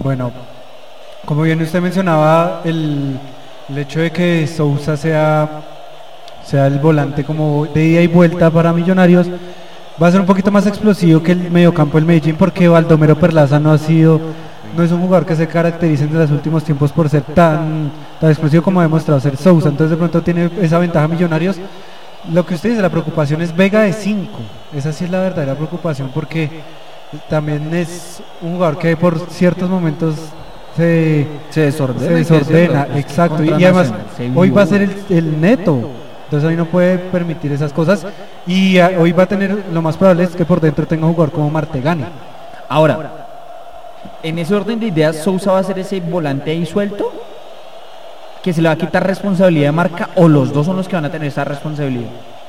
Bueno, como bien usted mencionaba, el hecho de que Sousa sea el volante como de ida y vuelta para Millonarios va a ser un poquito más explosivo que el mediocampo del Medellín, porque Baldomero Perlaza no es un jugador que se caracterice en los últimos tiempos por ser tan explosivo como ha demostrado ser Sousa. Entonces de pronto tiene esa ventaja Millonarios. Lo que usted dice, la preocupación es Vega de 5. Esa sí es la verdadera preocupación, porque también es un jugador que por ciertos momentos se desordena, exacto, y además hoy va a ser el neto, entonces hoy no puede permitir esas cosas, y hoy va a tener, lo más probable es que por dentro tenga un jugador como Martegani. Ahora, en ese orden de ideas, Sousa va a ser ese volante ahí suelto, que se le va a quitar responsabilidad de marca, o los dos son los que van a tener esa responsabilidad.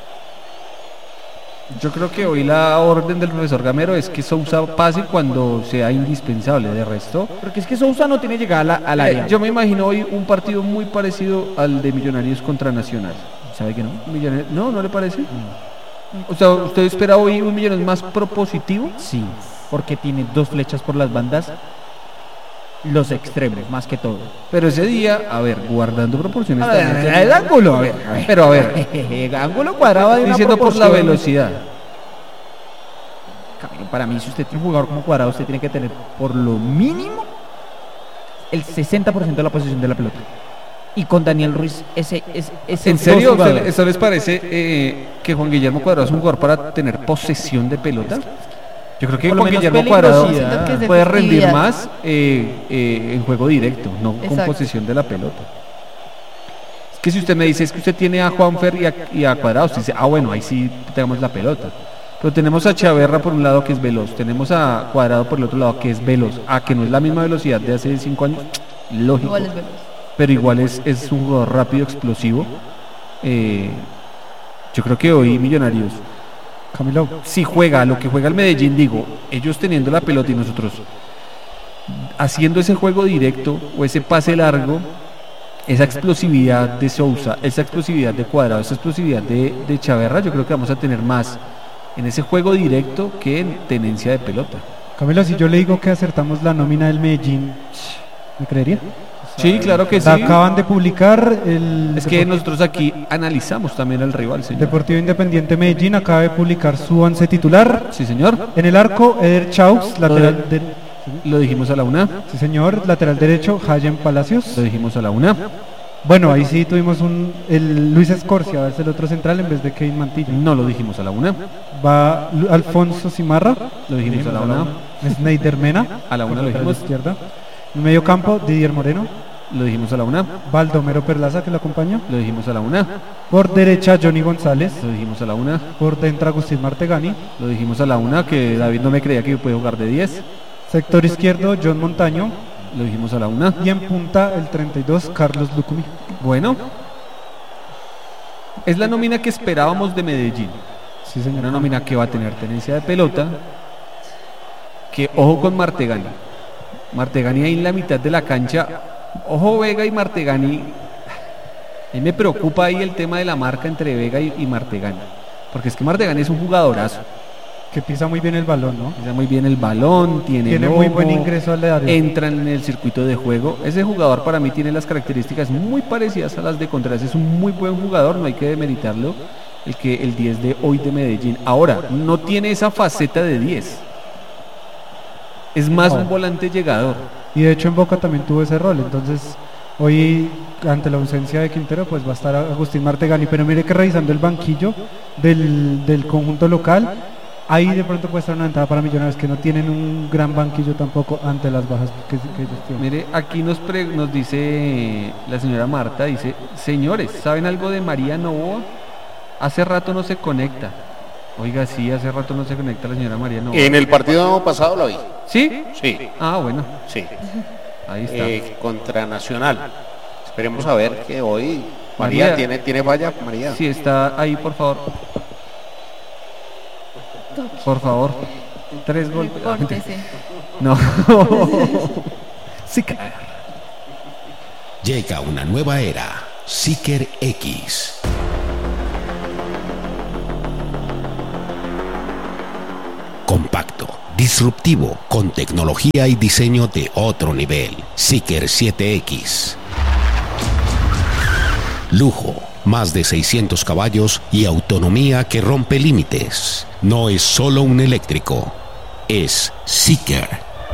Yo creo que hoy la orden del profesor Gamero es que Sousa pase cuando sea indispensable, de resto. Porque es que Sousa no tiene llegada al área. Yo me imagino hoy un partido muy parecido al de Millonarios contra Nacional. ¿Sabe que no? ¿No le parece? O sea, ¿usted espera hoy un Millonarios más propositivo? Sí, porque tiene dos flechas por las bandas, los extremos, más que todo. Pero ese día, a ver, guardando proporciones también. El ángulo, Pero a ver, el ángulo cuadrado de una diciendo por la velocidad. Camilo, para mí, si usted tiene un jugador como Cuadrado, usted tiene que tener por lo mínimo el 60% de la posesión de la pelota. Y con Daniel Ruiz, ese ¿En serio? ¿Eso les parece que Juan Guillermo Cuadrado es un jugador para tener posesión de pelota? Yo creo que Juan Guillermo Cuadrado puede rendir más en juego directo, no con posesión de la pelota. Es que si usted me dice es que usted tiene a Juanfer y a Cuadrado, usted dice, bueno, ahí sí tenemos la pelota. Pero tenemos a Chaverra por un lado que es veloz, tenemos a Cuadrado por el otro lado que es veloz, que no es la misma velocidad de hace 5 años, lógico. Igual es veloz. Pero igual es un jugador rápido, explosivo. Yo creo que hoy Millonarios, Camilo, si juega lo que juega el Medellín, digo, ellos teniendo la pelota y nosotros haciendo ese juego directo o ese pase largo, esa explosividad de Sousa, esa explosividad de Cuadrado, esa explosividad de Chaverra, yo creo que vamos a tener más en ese juego directo que en tenencia de pelota. Camilo, si yo le digo que acertamos la nómina del Medellín, ¿me creería? Sí, claro que sí. Acaban de publicar Es que nosotros aquí analizamos también al rival, señor. Deportivo Independiente Medellín acaba de publicar su once titular. Sí, señor. En el arco, Eder Chaus, lateral lo dijimos a la una. Sí, señor. Lateral derecho, Hayen Palacios. Lo dijimos a la una. Bueno, ahí sí tuvimos el Luis Escorcia, es el otro central en vez de Kevin Mantilla. No lo dijimos a la una. Va Alfonso Cimarra. Lo dijimos a la una. Sneider Mena. A la una lo dijimos. Izquierda. En medio campo, Didier Moreno. Lo dijimos a la una. Baldomero Perlaza, que lo acompaña. Lo dijimos a la una. Por derecha, Johnny González. Lo dijimos a la una. Por dentro, Agustín Martegani. Lo dijimos a la una, que David no me creía que puede jugar de 10. Sector izquierdo, John Montaño. Lo dijimos a la una. Y en punta, el 32, Carlos Lucumi. Bueno, es la nómina que esperábamos de Medellín. Sí, señor. Una nómina que va a tener tenencia de pelota. Que ojo con Martegani. Martegani ahí en la mitad de la cancha. Ojo Vega y Martegani. A mí me preocupa ahí el tema de la marca entre Vega y Martegani. Porque es que Martegani es un jugadorazo. Que pisa muy bien el balón, ¿no? Pisa muy bien el balón, tiene muy buen ingreso al área. Entra en el circuito de juego. Ese jugador para mí tiene las características muy parecidas a las de Contreras. Es un muy buen jugador, no hay que demeritarlo. El 10 de hoy de Medellín. Ahora, no tiene esa faceta de 10. Es más un volante llegador. Y de hecho en Boca también tuvo ese rol. Entonces, hoy, ante la ausencia de Quintero, pues va a estar Agustín Martegani. Pero mire que revisando el banquillo del conjunto local, ahí de pronto puede estar una ventaja para Millonarios, que no tienen un gran banquillo tampoco ante las bajas que ellos tienen. Mire, aquí nos dice la señora Marta, dice, señores, ¿saben algo de María Novoa? Hace rato no se conecta. Oiga, sí, hace rato no se conecta la señora María Novoa. En el partido pasado la vi. ¿Sí? Sí. Ah, bueno. Sí. Ahí está. Contra Nacional. Esperemos a ver que hoy María tiene falla, María. Sí, está ahí, por favor. Por favor. 3 golpes. No. Seeker. Llega una nueva era. Seeker X. Compacto, disruptivo, con tecnología y diseño de otro nivel. Seeker 7X. Lujo, más de 600 caballos y autonomía que rompe límites. No es solo un eléctrico, es Seeker.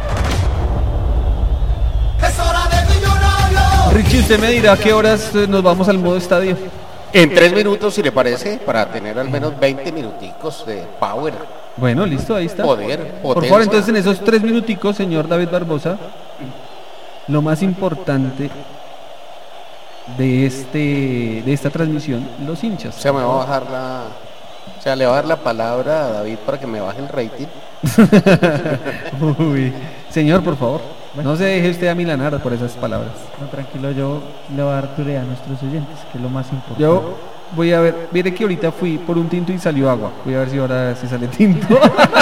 Richie, usted me dirá a qué horas nos vamos al modo estadio. En 3 minutos, si le parece, para tener al menos 20 minuticos de power. Bueno, listo, ahí está. Poder, por favor, entonces en esos 3 minuticos, señor David Barbosa, lo más importante de esta transmisión, los hinchas. O sea, me va a bajar le va a dar la palabra a David para que me baje el rating. Uy. Señor, por favor, no se deje usted amilanar por esas palabras. No, tranquilo, yo le voy a dar prioridad a nuestros oyentes, que es lo más importante. Yo voy a ver, mire que ahorita fui por un tinto y salió agua. Voy a ver si ahora sí sale tinto.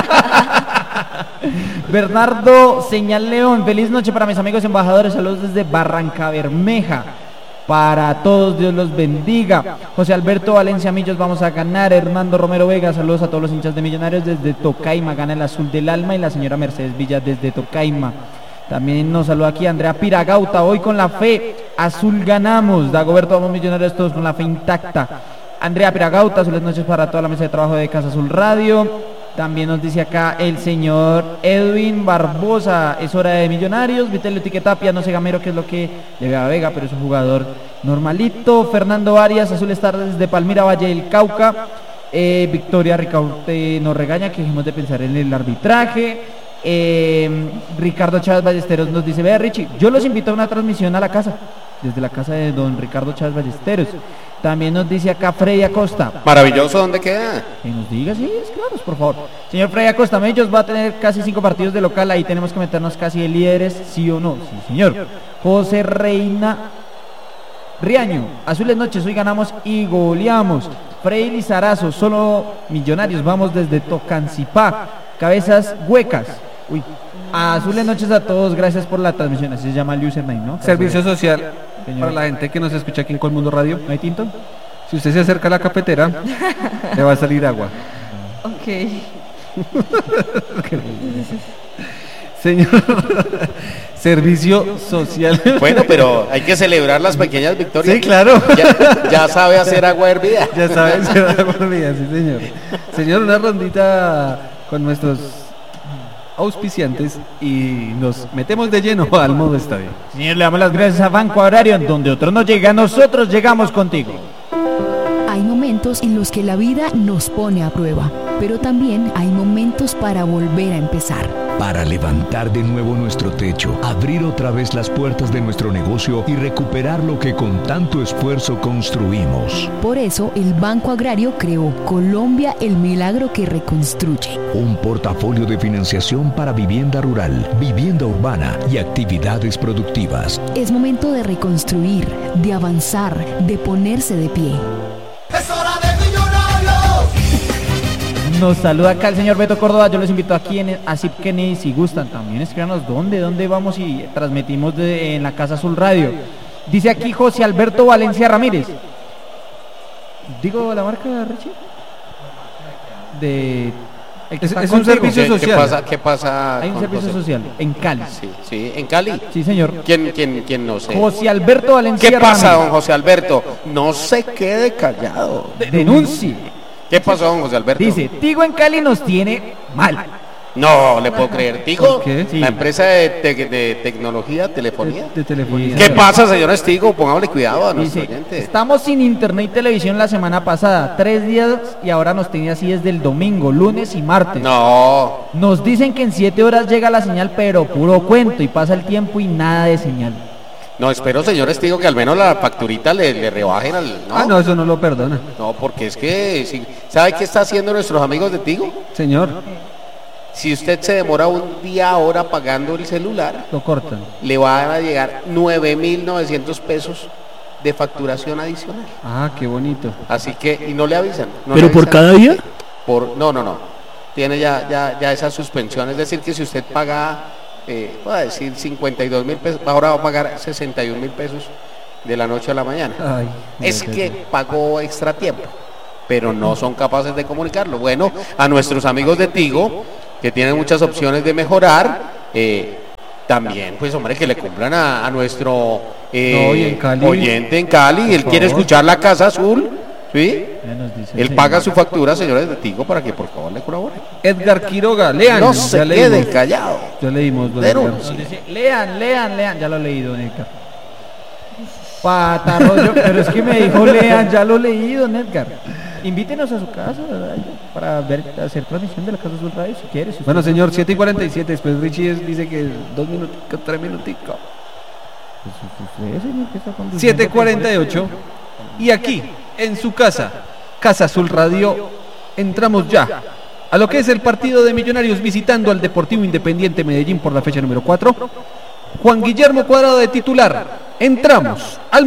Bernardo Señal León, feliz noche para mis amigos embajadores, saludos desde Barranca Bermeja. Para todos, Dios los bendiga. José Alberto Valencia Millos, vamos a ganar. Hernando Romero Vega, saludos a todos los hinchas de Millonarios desde Tocaima, gana el azul del alma. Y la señora Mercedes Villa desde Tocaima. También nos saluda aquí Andrea Piragauta, hoy con la fe, azul ganamos. Dagoberto, vamos Millonarios todos con la fe intacta. Andrea Piragauta, azules noches para toda la mesa de trabajo de Casa Azul Radio. También nos dice acá el señor Edwin Barbosa, es hora de Millonarios. Vitelio Tiquetapia, no sé Gamero qué es lo que le ve a Vega, pero es un jugador normalito. Fernando Arias, azules tardes de Palmira, Valle del Cauca. Victoria Ricaurte nos regaña que dejemos de pensar en el arbitraje. Ricardo Chávez Ballesteros nos dice: vea Richie, yo los invito a una transmisión a la casa, desde la casa de don Ricardo Chávez Ballesteros. También nos dice acá Freddy Acosta. Maravilloso, ¿dónde queda? Que nos diga, sí, es claro, por favor. Señor Freddy Acosta, Mellos va a tener casi 5 partidos de local, ahí tenemos que meternos casi de líderes, sí o no. Sí, señor. José Reina Riaño, azules noches, hoy ganamos y goleamos. Freddy Lizarazo, solo Millonarios, vamos desde Tocancipá, cabezas huecas. Uy. Azules noches a todos, gracias por la transmisión, así se llama el username, ¿no? Servicio social. Señor. Para la gente que nos escucha aquí en Colmundo Radio. ¿No hay tinto? Si usted se acerca a la cafetera, le va a salir agua. Ok. Señor, servicio social. Bueno, pero hay que celebrar las pequeñas victorias. Sí, claro. Ya sabe hacer agua hervida. Ya sabe hacer agua hervida, sí, señor. Señor, una rondita con nuestros auspiciantes y nos metemos de lleno al modo estadio. Señor, le damos las gracias a Banco Agrario, donde otro no llega, nosotros llegamos contigo. Hay momentos en los que la vida nos pone a prueba, pero también hay momentos para volver a empezar. Para levantar de nuevo nuestro techo, abrir otra vez las puertas de nuestro negocio y recuperar lo que con tanto esfuerzo construimos. Por eso, el Banco Agrario creó Colombia, el milagro que reconstruye. Un portafolio de financiación para vivienda rural, vivienda urbana y actividades productivas. Es momento de reconstruir, de avanzar, de ponerse de pie. ¡Es hora de Millonarios! Nos saluda acá el señor Beto Córdoba, yo los invito aquí a Zip Kennedy si gustan, también escríbanos dónde vamos y transmitimos en la Casa Azul Radio. Dice aquí José Alberto Valencia Ramírez. ¿Digo la marca, Richie? Es un servicio social. ¿Qué pasa? Hay un servicio social en Cali. Sí, en Cali. Sí, señor. ¿Quién no sé? José Alberto Valencia ¿Qué pasa, Ramírez? Don José Alberto? No se quede callado. Denuncie. ¿Qué pasó, don José Alberto? Dice, Tigo en Cali nos tiene mal. No le puedo creer. ¿Tigo? ¿Qué? Sí. La empresa de tecnología, telefonía. De telefonía. ¿Qué pasa, señor Tigo? Póngale cuidado a nuestro Dice, oyente. estamos sin internet y televisión la semana pasada, 3 días y ahora nos tenía así desde el domingo, lunes y martes. No. Nos dicen que en 7 horas llega la señal, pero puro cuento y pasa el tiempo y nada de señal. No, espero, señor Tigo, que al menos la facturita le rebajen al... ¿no? Ah, no, eso no lo perdona. No, porque es que... ¿Sabe qué está haciendo nuestros amigos de Tigo? Señor, Si usted se demora un día, ahora pagando el celular, lo cortan. le van a llegar 9.900 pesos de facturación adicional. Ah, qué bonito. Así que, y no le avisan. No ¿Pero le por avisan. cada día? No. Tiene ya esa suspensión. Es decir, que si usted paga, voy a decir 52.000 pesos, ahora va a pagar 61.000 pesos de la noche a la mañana. Ay, Es que pagó extra tiempo, pero no son capaces de comunicarlo. Bueno, a nuestros amigos de Tigo, que tienen muchas opciones de mejorar. También, pues hombre, que le cumplan a nuestro oyente en Cali. Él quiere escuchar La Casa Azul, ¿sí? Él paga su factura, señores de Tigo, para que por favor le colaboren. Edgar Quiroga, lean. No se quede callado. Ya leímos. Lean, ya lo he leído, Edgar. Patarroyo, pero es que me dijo lean, ya lo he leído, Edgar. Invítenos a su casa, ¿verdad? Para hacer transmisión de La Casa Azul Radio, si quieres. Bueno, señor, 7:47, después Richie dice que 2 minuticos, 3 minuticos. 7:48. Y aquí, en su casa, Casa Azul Radio, entramos ya a lo que es el partido de Millonarios visitando al Deportivo Independiente Medellín por la fecha número 4. Juan Guillermo Cuadrado de titular. Entramos al